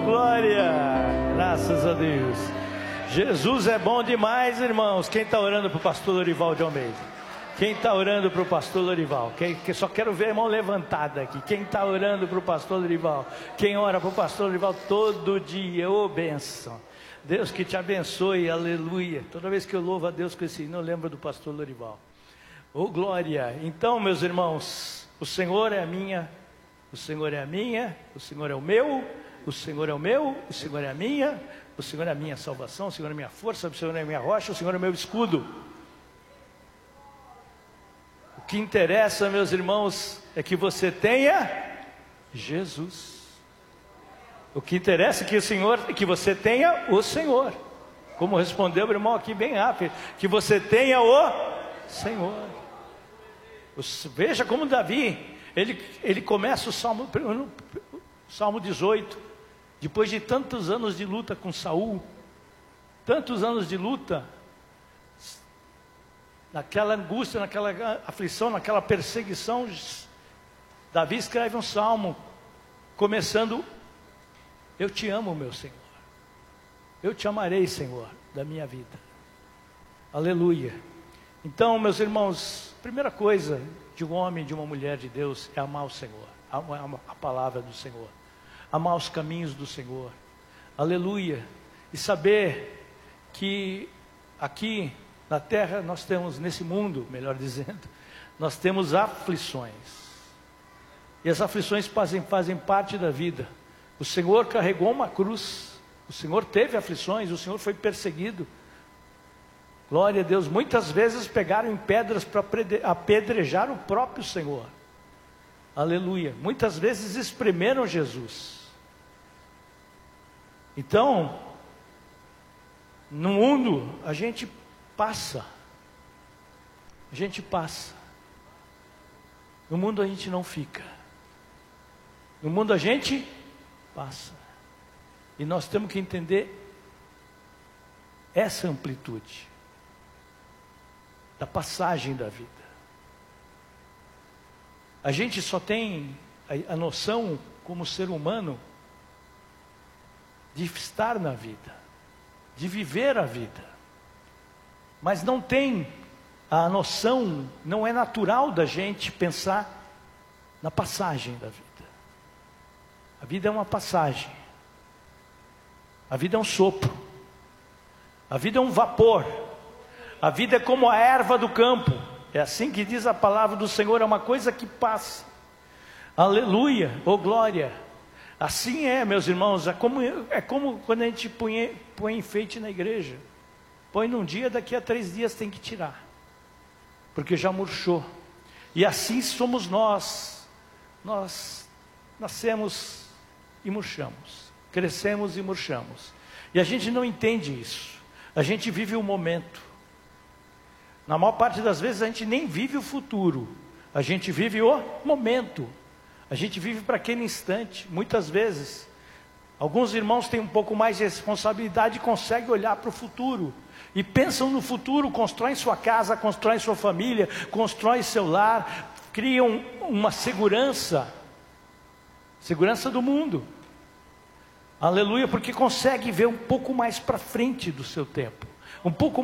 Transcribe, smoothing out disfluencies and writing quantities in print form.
glória! Graças a Deus. Jesus é bom demais, irmãos. Quem está orando para o pastor Lorival de Almeida? Quem está orando para o pastor Lorival? Que só quero ver a mão levantada aqui. Quem está orando para o pastor Lorival? Quem ora para o pastor Lorival todo dia? Ô, bênção. Deus que te abençoe, aleluia. Toda vez que eu louvo a Deus com esse hino, eu lembro do pastor Lorival. Ô, glória. Então, meus irmãos, o Senhor é a minha, o Senhor é a minha, o Senhor é o meu, o Senhor é o meu, o Senhor é a minha, o Senhor é a minha salvação, o Senhor é a minha força, o Senhor é a minha rocha, o Senhor é o meu escudo. O que interessa, meus irmãos, é que você tenha Jesus. O que interessa é que você tenha o Senhor. Como respondeu o irmão aqui bem rápido, que você tenha o Senhor. Veja como Davi, ele começa o Salmo 18, depois de tantos anos de luta com Saul, tantos anos de luta, naquela angústia, naquela aflição, naquela perseguição, Davi escreve um salmo, começando: eu te amo, meu Senhor, eu te amarei, Senhor, da minha vida. Aleluia. Então, meus irmãos, primeira coisa de um homem, de uma mulher de Deus, é amar o Senhor, a palavra do Senhor, amar os caminhos do Senhor, aleluia, e saber que aqui na terra nós temos, nesse mundo, melhor dizendo, nós temos aflições, e as aflições fazem parte da vida. O Senhor carregou uma cruz, o Senhor teve aflições, o Senhor foi perseguido, glória a Deus. Muitas vezes pegaram em pedras para apedrejar o próprio Senhor, aleluia. Muitas vezes espremeram Jesus. Então, no mundo a gente passa, no mundo a gente não fica, no mundo a gente passa, e nós temos que entender essa amplitude da passagem da vida. A gente só tem a noção, como ser humano, de estar na vida, de viver a vida, mas não tem a noção, não é natural da gente pensar na passagem da vida. A vida é uma passagem, a vida é um sopro, a vida é um vapor, a vida é como a erva do campo, é assim que diz a palavra do Senhor, é uma coisa que passa, aleluia, oh glória. Assim é, meus irmãos, é como quando a gente põe enfeite na igreja, põe num dia, daqui a 3 dias tem que tirar, porque já murchou. E assim somos nós nascemos e murchamos, crescemos e murchamos, e a gente não entende isso, a gente vive o momento. Na maior parte das vezes a gente nem vive o futuro, a gente vive o momento, a gente vive para aquele instante. Muitas vezes, alguns irmãos têm um pouco mais de responsabilidade e conseguem olhar para o futuro, e pensam no futuro, constroem sua casa, constroem sua família, constroem seu lar, criam uma segurança do mundo, aleluia, porque consegue ver um pouco mais para frente do seu tempo, um pouco